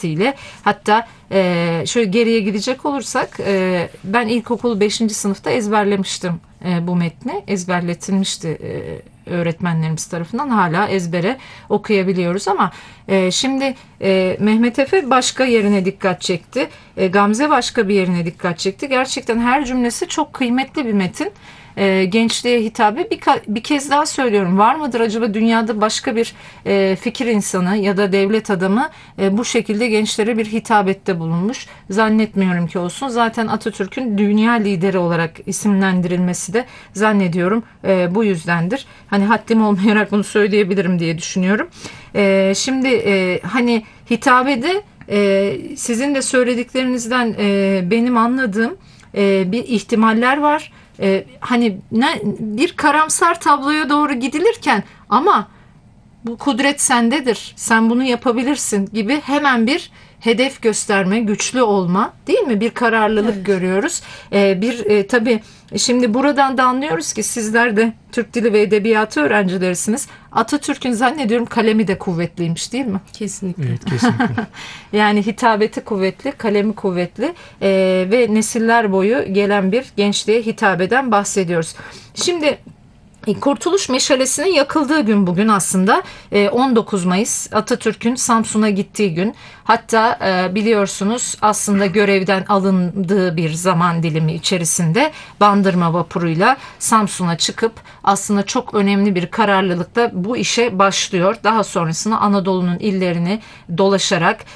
siyasetiyle. Hatta şöyle geriye gidecek olursak ben ilkokul 5. sınıfta ezberlemiştim bu metni. Ezberletilmişti öğretmenlerimiz tarafından, hala ezbere okuyabiliyoruz ama şimdi Mehmet Efe başka yerine dikkat çekti. Gamze başka bir yerine dikkat çekti. Gerçekten her cümlesi çok kıymetli bir metin. Gençliğe hitabe bir kez daha söylüyorum, var mıdır acaba dünyada başka bir fikir insanı ya da devlet adamı bu şekilde gençlere bir hitabette bulunmuş? Zannetmiyorum ki olsun. Zaten Atatürk'ün dünya lideri olarak isimlendirilmesi de zannediyorum bu yüzdendir. Hani haddim olmayarak bunu söyleyebilirim diye düşünüyorum. Şimdi hani hitabede sizin de söylediklerinizden benim anladığım bir ihtimaller var. Hani bir karamsar tabloya doğru gidilirken ama bu kudret sendedir, sen bunu yapabilirsin gibi hemen bir hedef gösterme, güçlü olma, değil mi? Bir kararlılık görüyoruz. Tabii şimdi buradan da anlıyoruz ki sizler de Türk Dili ve Edebiyatı öğrencilerisiniz. Atatürk'ün zannediyorum kalemi de kuvvetliymiş, değil mi? Kesinlikle. Evet, kesinlikle. Yani hitabeti kuvvetli, kalemi kuvvetli ve nesiller boyu gelen bir gençliğe hitabeden bahsediyoruz. Şimdi Kurtuluş Meşalesi'nin yakıldığı gün bugün aslında 19 Mayıs Atatürk'ün Samsun'a gittiği gün. Hatta biliyorsunuz aslında görevden alındığı bir zaman dilimi içerisinde Bandırma vapuruyla Samsun'a çıkıp aslında çok önemli bir kararlılıkla bu işe başlıyor. Daha sonrasında Anadolu'nun illerini dolaşarak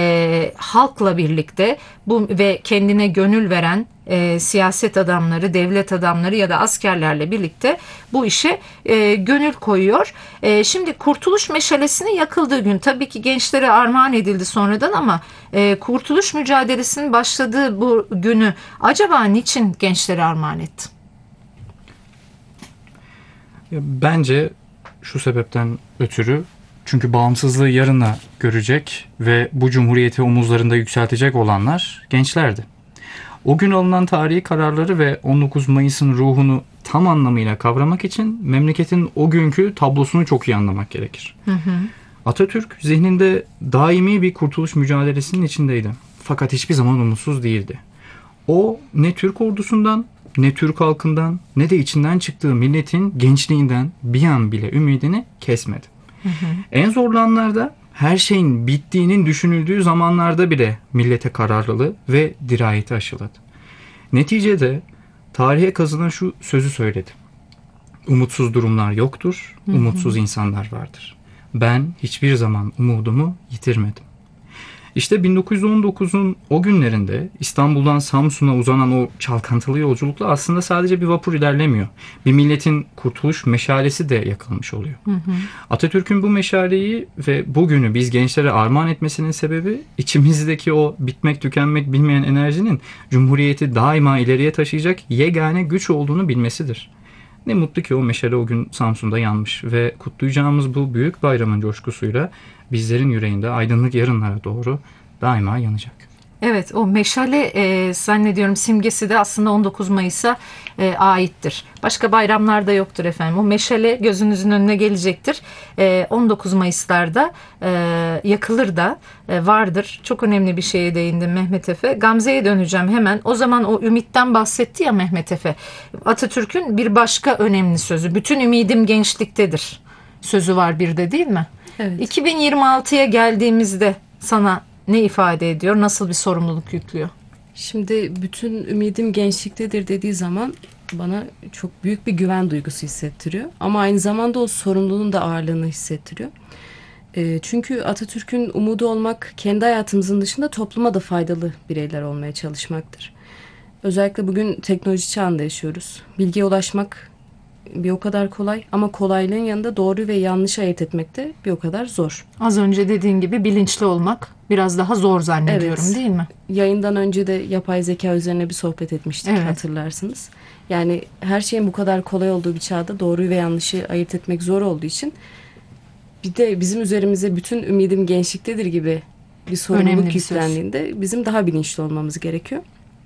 halkla birlikte bu ve kendine gönül veren siyaset adamları, devlet adamları ya da askerlerle birlikte bu işe gönül koyuyor. Şimdi Kurtuluş Meşalesi'nin yakıldığı gün, tabii ki gençlere armağan edildi sonradan ama Kurtuluş mücadelesinin başladığı bu günü acaba niçin gençlere armağan etti? Bence şu sebepten ötürü, çünkü bağımsızlığı yarına görecek ve bu cumhuriyeti omuzlarında yükseltecek olanlar gençlerdi. O gün alınan tarihi kararları ve 19 Mayıs'ın ruhunu tam anlamıyla kavramak için memleketin o günkü tablosunu çok iyi anlamak gerekir. Atatürk zihninde daimi bir kurtuluş mücadelesinin içindeydi. Fakat hiçbir zaman umutsuz değildi. O ne Türk ordusundan, ne Türk halkından, ne de içinden çıktığı milletin gençliğinden bir an bile ümidini kesmedi. En zorlu anlarda, her şeyin bittiğinin düşünüldüğü zamanlarda bile millete kararlılığı ve dirayeti aşıladı. Neticede tarihe kazınan şu sözü söyledi: umutsuz durumlar yoktur, umutsuz insanlar vardır. Ben hiçbir zaman umudumu yitirmedim. İşte 1919'un o günlerinde İstanbul'dan Samsun'a uzanan o çalkantılı yolculukla aslında sadece bir vapur ilerlemiyor. Bir milletin kurtuluş meşalesi de yakılmış oluyor. Atatürk'ün bu meşaleyi ve bugünü biz gençlere armağan etmesinin sebebi, içimizdeki o bitmek tükenmek bilmeyen enerjinin Cumhuriyeti daima ileriye taşıyacak yegane güç olduğunu bilmesidir. Ne mutlu ki o meşale o gün Samsun'da yanmış ve kutlayacağımız bu büyük bayramın coşkusuyla bizlerin yüreğinde aydınlık yarınlara doğru daima yanacak. Evet, o meşale zannediyorum simgesi de aslında 19 Mayıs'a aittir. Başka bayramlarda yoktur efendim. O meşale gözünüzün önüne gelecektir. 19 Mayıs'larda yakılır da vardır. Çok önemli bir şeye değindim Mehmet Efe. Gamze'ye döneceğim hemen. O zaman o ümitten bahsetti ya Mehmet Efe. Atatürk'ün bir başka önemli sözü: bütün ümidim gençliktedir sözü var bir de, değil mi? Evet. 2026'ya geldiğimizde sana ne ifade ediyor? Nasıl bir sorumluluk yüklüyor? Şimdi bütün ümidim gençliktedir dediği zaman bana çok büyük bir güven duygusu hissettiriyor. Ama aynı zamanda o sorumluluğun da ağırlığını hissettiriyor. Çünkü Atatürk'ün umudu olmak, kendi hayatımızın dışında topluma da faydalı bireyler olmaya çalışmaktır. Özellikle bugün teknoloji çağında yaşıyoruz. Bilgiye ulaşmak bir o kadar kolay ama kolaylığın yanında doğru ve yanlışı ayırt etmek de bir o kadar zor. Az önce dediğin gibi bilinçli olmak biraz daha zor zannediyorum, Evet. değil mi? Yayından önce de yapay zeka üzerine bir sohbet etmiştik, Evet. hatırlarsınız. Yani her şeyin bu kadar kolay olduğu bir çağda doğruyu ve yanlışı ayırt etmek zor olduğu için bir de bizim üzerimize bütün ümidim gençliktedir gibi bir Önemli sorumluluk bir söz. yüklendiğinde bizim daha bilinçli olmamız gerekiyor.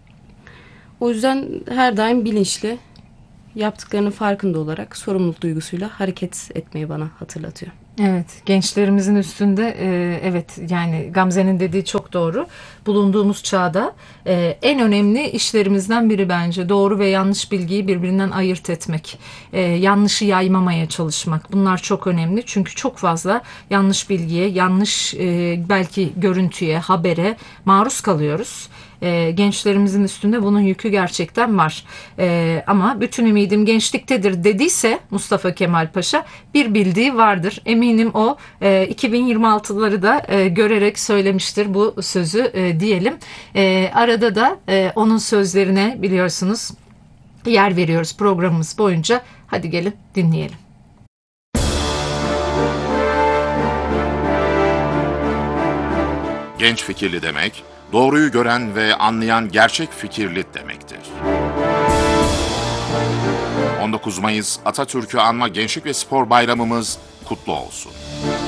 O yüzden her daim bilinçli, yaptıklarının farkında olarak sorumluluk duygusuyla hareket etmeyi bana hatırlatıyor. Evet, gençlerimizin üstünde evet, yani Gamze'nin dediği çok doğru. Bulunduğumuz çağda en önemli işlerimizden biri bence doğru ve yanlış bilgiyi birbirinden ayırt etmek. Yanlışı yaymamaya çalışmak. Bunlar çok önemli çünkü çok fazla yanlış bilgiye, yanlış belki görüntüye, habere maruz kalıyoruz. Gençlerimizin üstünde bunun yükü gerçekten var. Ama bütün ümidim gençliktedir dediyse Mustafa Kemal Paşa bir bildiği vardır. Eminim o 2026'ları da görerek söylemiştir bu sözü diyelim. Arada da onun sözlerine biliyorsunuz yer veriyoruz programımız boyunca. Hadi gelin dinleyelim. Genç fikirli demek, doğruyu gören ve anlayan gerçek fikirli demektir. 19 Mayıs Atatürk'ü anma Gençlik ve Spor Bayramımız kutlu olsun.